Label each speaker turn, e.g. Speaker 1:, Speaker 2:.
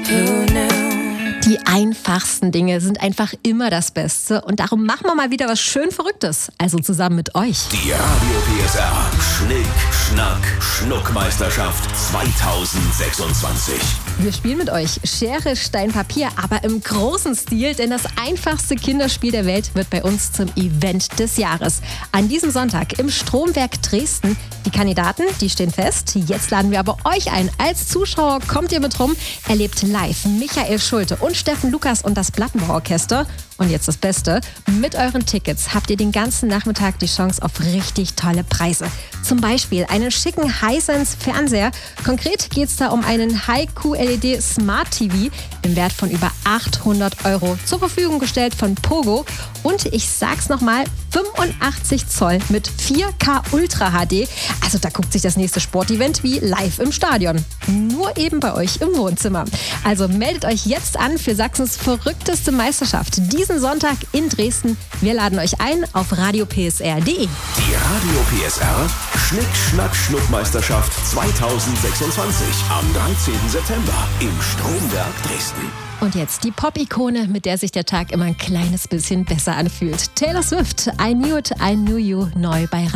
Speaker 1: Die einfachsten Dinge sind einfach immer das Beste und darum machen wir mal wieder was schön Verrücktes, also zusammen mit euch.
Speaker 2: Die Radio PSR Schnick, Schnack, Schnuckmeisterschaft 2026.
Speaker 1: Wir spielen mit euch Schere, Stein, Papier, aber im großen Stil, denn das einfachste Kinderspiel der Welt wird bei uns zum Event des Jahres. An diesem Sonntag im Stromwerk Dresden. Die Kandidaten, die stehen fest. Jetzt laden wir aber euch ein. Als Zuschauer kommt ihr mit rum, erlebt live Michael Schulte und Steffen Lukas und das Plattenbau-Orchester. Und jetzt das Beste, mit euren Tickets habt ihr den ganzen Nachmittag die Chance auf richtig tolle Preise. Zum Beispiel einen schicken Hisense-Fernseher. Konkret geht es da um einen High-Q-LED Smart TV im Wert von über 800 € zur Verfügung gestellt von Pogo. Und ich sag's nochmal, 85 Zoll mit 4K Ultra HD. Also da guckt sich das nächste Sportevent wie live im Stadion. Nur eben bei euch im Wohnzimmer. Also meldet euch jetzt an für Sachsens verrückteste Meisterschaft. Diesen Sonntag in Dresden. Wir laden euch ein auf radiopsr.de.
Speaker 2: Die Radio PSR Schnick, Schnack, Schnuckmeisterschaft 2026 am 13. September im Stromwerk Dresden.
Speaker 1: Und jetzt die Pop-Ikone, mit der sich der Tag immer ein kleines bisschen besser anfühlt. Taylor Swift, I Knew It, I Knew You, neu bei